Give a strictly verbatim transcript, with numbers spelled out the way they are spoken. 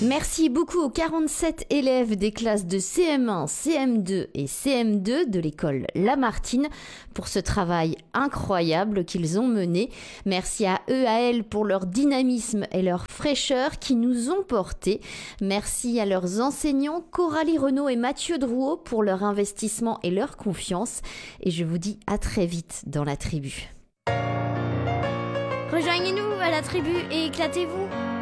Merci beaucoup aux quarante-sept élèves des classes de C M un, C M deux et C M deux de l'école Lamartine pour ce travail incroyable qu'ils ont mené. Merci à eux, à elles pour leur dynamisme et leur fraîcheur qui nous ont portés. Merci à leurs enseignants Coralie Renaud et Mathieu Drouot pour leur investissement et leur confiance. Et je vous dis à très vite dans la tribu. Rejoignez-nous à la tribu et éclatez-vous.